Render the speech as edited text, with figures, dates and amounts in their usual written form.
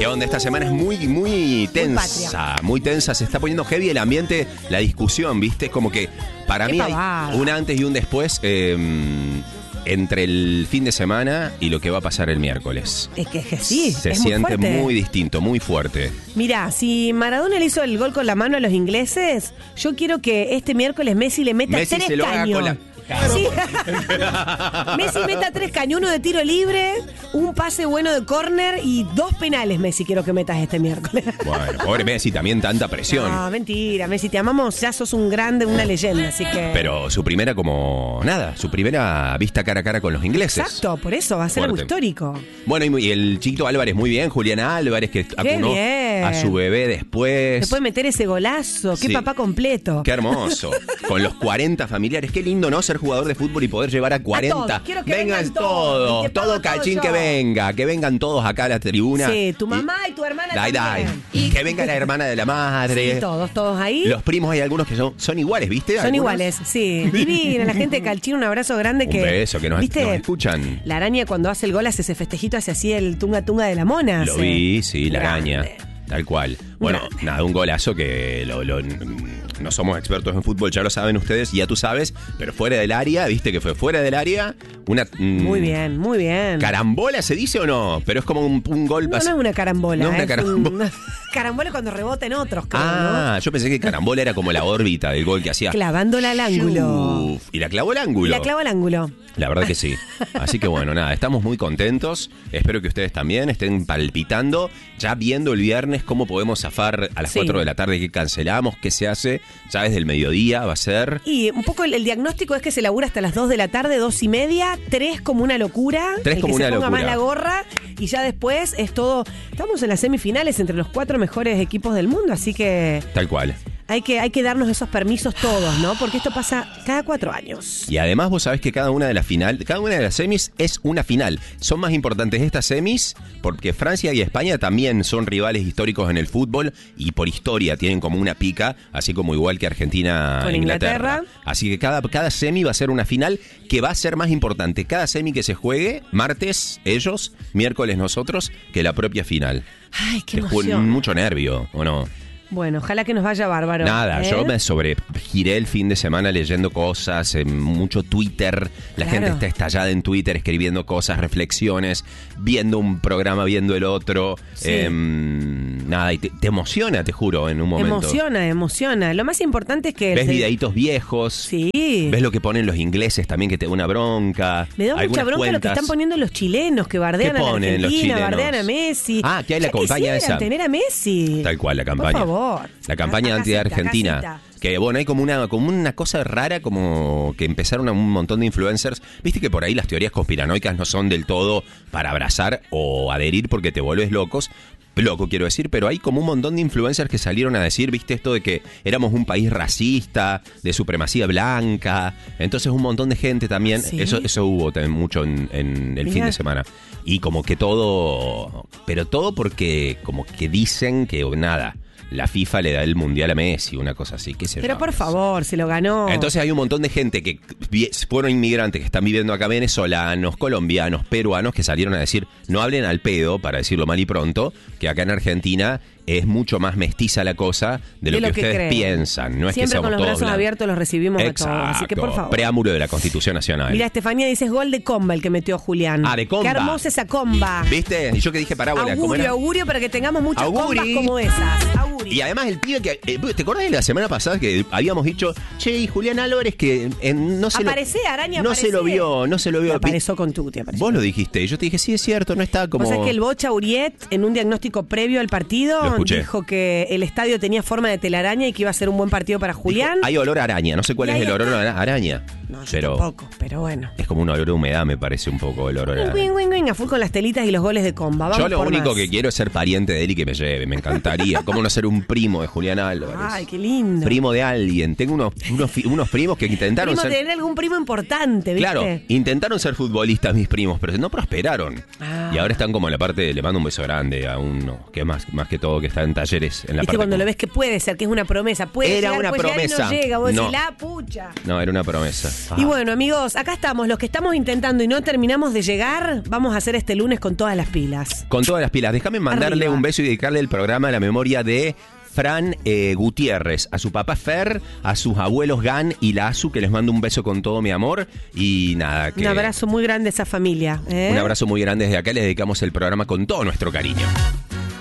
¿Qué onda? Esta semana es muy tensa. Muy tensa. Se está poniendo heavy el ambiente, la discusión, ¿viste? Es como que para mí hay un antes y un después entre el fin de semana y lo que va a pasar el miércoles. Es que sí. Se siente muy distinto, muy fuerte. Mirá, si Maradona le hizo el gol con la mano a los ingleses, yo quiero que este miércoles Messi le meta 3 caños. Sí. Messi meta 3 caños, 1 de tiro libre, un pase bueno de córner y 2 penales. Messi, quiero que metas este miércoles. Bueno, pobre Messi, también tanta presión. No, mentira, Messi, te amamos, ya sos un grande, una leyenda, así que... Pero su primera su primera vista cara a cara con los ingleses. Exacto, por eso va a ser algo histórico. Bueno, y el chiquito Álvarez, muy bien, Julián Álvarez, que acunó a su bebé después. Después de meter ese golazo, qué papá completo. Qué hermoso. Con los 40 familiares, qué lindo, ¿no? Ser jugador de fútbol y poder llevar a 40. Quiero que vengan todos, todo cachín que vengan todos acá a la tribuna. Sí, tu mamá y tu hermana también. Que venga la hermana de la madre. Sí, todos ahí. Los primos hay algunos que son iguales, ¿viste? Son iguales, sí. Divina, la gente de Calchín, un abrazo grande. Un beso, que nos escuchan. La araña cuando hace el gol hace ese festejito, hace así el tunga de la mona. Lo vi, sí, la araña. Tal cual. Bueno, nada, un golazo que no somos expertos en fútbol, ya lo saben ustedes, ya tú sabes, pero fuera del área, viste que fue fuera del área, muy bien, muy bien. ¿Carambola se dice o no? Pero es como un gol... No es una carambola. No es una carambola. Carambola cuando rebota en otros, creo, ¿no? Yo pensé que carambola era como la órbita del gol que hacía. Clavándola al ángulo. Y la clavó al ángulo. La verdad que sí. Así que bueno, nada, estamos muy contentos. Espero que ustedes también estén palpitando, ya viendo el viernes cómo podemos zafar a las 4 de la tarde, qué cancelamos, qué se hace. Ya desde el mediodía va a ser. Y un poco el diagnóstico es que se labura hasta las 2 de la tarde, 2:30, 3 como una locura. 3 como una locura. Se ponga más la gorra y ya después es todo. Estamos en las semifinales entre los 4 mejores equipos del mundo, así que. Tal cual. Hay que darnos esos permisos todos, ¿no? Porque esto pasa cada 4 años. Y además vos sabés que cada una de las semis es una final. Son más importantes estas semis porque Francia y España también son rivales históricos en el fútbol y por historia tienen como una pica, así como igual que Argentina con Inglaterra. Así que cada semi va a ser una final que va a ser más importante. Cada semi que se juegue, martes ellos, miércoles nosotros, que la propia final. Ay, qué emoción. Mucho nervio, ¿o no? Bueno, ojalá que nos vaya bárbaro. Nada, yo me sobregiré el fin de semana leyendo cosas, mucho Twitter. La gente está estallada en Twitter escribiendo cosas, reflexiones, viendo un programa, viendo el otro. Sí. Nada, y te emociona, te juro, en un momento. Emociona. Lo más importante es que... Ves videitos viejos. Sí. Ves lo que ponen los ingleses también, que te da una bronca. Me da mucha bronca lo que están poniendo los chilenos, que bardean a la Argentina, bardean a Messi. Que hay la campaña esa. Tener a Messi. Tal cual, la campaña. Por favor. La campaña anti-Argentina. Que bueno, hay como una cosa rara, como que empezaron un montón de influencers. Viste que por ahí las teorías conspiranoicas no son del todo para abrazar o adherir porque te vuelves loco, quiero decir, pero hay como un montón de influencers que salieron a decir, viste, esto de que éramos un país racista, de supremacía blanca. Entonces un montón de gente también, eso hubo también mucho en el fin de semana. Y como que pero todo porque como que dicen que nada, la FIFA le da el mundial a Messi, una cosa así. Pero por favor, se lo ganó. Entonces hay un montón de gente que fueron inmigrantes que están viviendo acá, venezolanos, colombianos, peruanos, que salieron a decir, no hablen al pedo, para decirlo mal y pronto, que acá en Argentina es mucho más mestiza la cosa de lo que ustedes piensan. No es siempre que seamos con los todos brazos abiertos los recibimos a todos. Así que por favor. Preámbulo de la Constitución Nacional. Mira, Estefanía dice, es gol de comba el que metió Julián. De comba. Qué hermosa esa comba. ¿Viste? Y yo que dije parábola. Augurio para que tengamos muchas combas como esas. Y además el pibe que... ¿Te acordás de la semana pasada que habíamos dicho, che, y Julián Álvarez que no se lo vio. Apareció con Tuti. Vos lo dijiste. Y yo te dije, sí, es cierto, no está como... O sea que el Bocha Uriet, en un diagnóstico previo al partido, dijo que el estadio tenía forma de telaraña y que iba a ser un buen partido para Julián. Hay olor a araña, no sé cuál es el olor a araña. No, yo tampoco, pero bueno. Es como un olor a humedad, me parece un poco el olor a araña. A full con las telitas y los goles de comba. Vamos, yo lo único que quiero es ser pariente de él y que me lleve, me encantaría. ¿Cómo no ser un primo de Julián Álvarez? Ay, qué lindo. Primo de alguien. Tengo unos primos que intentaron ser... tener algún primo importante, ¿viste? Claro, intentaron ser futbolistas mis primos, pero no prosperaron. Y ahora están como en la parte, le mando un beso grande a uno, que más que todo que está en Talleres. En la ¿viste cuando lo ves que puede ser, que es una promesa? Era una promesa. No llega, vos decís, la pucha. No, era una promesa. Y bueno, amigos, acá estamos. Los que estamos intentando y no terminamos de llegar, vamos a hacer este lunes con todas las pilas. Con todas las pilas. Déjame mandarle un beso y dedicarle el programa a la memoria de Fran Gutiérrez, a su papá Fer, a sus abuelos Gan y Lazu, que les mando un beso con todo mi amor. Y nada, un abrazo muy grande a esa familia. Un abrazo muy grande desde acá, les dedicamos el programa con todo nuestro cariño.